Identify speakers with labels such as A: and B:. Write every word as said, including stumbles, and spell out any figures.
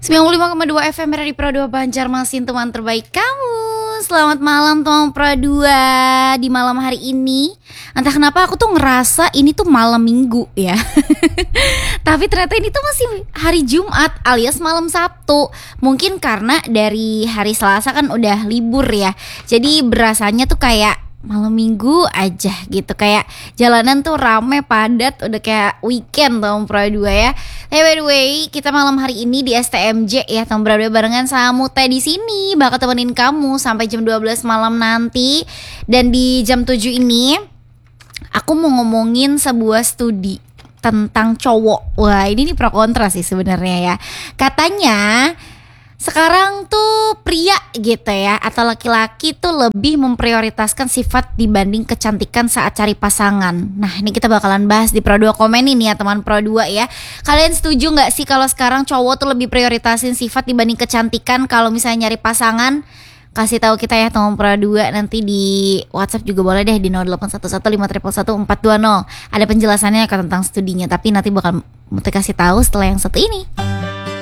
A: sembilan puluh lima koma dua F M Radio Pro dua Banjarmasin, teman terbaik kamu. Selamat malam teman Pro dua. Di malam hari ini, entah kenapa aku tuh ngerasa ini tuh malam minggu ya. Tapi ternyata ini tuh masih hari Jumat alias malam Sabtu. Mungkin karena dari hari Selasa kan udah libur ya. Jadi berasanya tuh kayak malam minggu aja gitu. Kayak jalanan tuh rame, padat, udah kayak weekend teman Pro dua ya. Hey, by the way, kita malam hari ini di S T M J ya, teman Pro dua barengan sama Mute di sini bakal temenin kamu sampai jam dua belas malam nanti. Dan di jam tujuh ini aku mau ngomongin sebuah studi tentang cowok. Wah, ini nih pro kontra sih sebenarnya ya. Katanya sekarang tuh pria gitu ya, atau laki-laki tuh lebih memprioritaskan sifat dibanding kecantikan saat cari pasangan. Nah, ini kita bakalan bahas di Pro dua Komen ini ya teman Pro dua ya. Kalian setuju gak sih kalau sekarang cowok tuh lebih prioritasin sifat dibanding kecantikan kalau misalnya nyari pasangan? Kasih tahu kita ya teman Pro dua, nanti di WhatsApp juga boleh deh di nol delapan satu satu lima satu satu empat dua nol. Ada penjelasannya tentang studinya, tapi nanti bakal mau kasih tahu setelah yang satu ini.